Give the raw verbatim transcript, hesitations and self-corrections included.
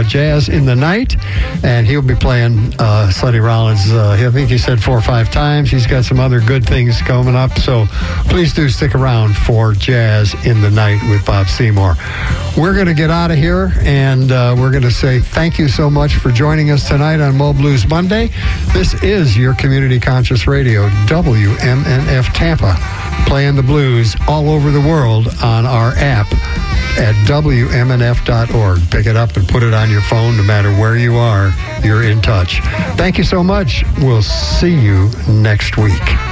Jazz in the Night, and he'll be playing uh, Sonny Rollins. Uh, I think he said four or five times. He's got some other good things coming up, so please do stick around for Jazz in the Night with Bob Seymour. We're going to get out of here, and uh, we're going to say thank you so much for joining us tonight on Mo Blues Monday. This is your Community Conscious Radio, W M N F Tampa, playing the blues all over the world on our app at W M N F dot org. Pick it up and put it on your phone. No matter where you are, you're in touch. Thank you so much. We'll see you next week.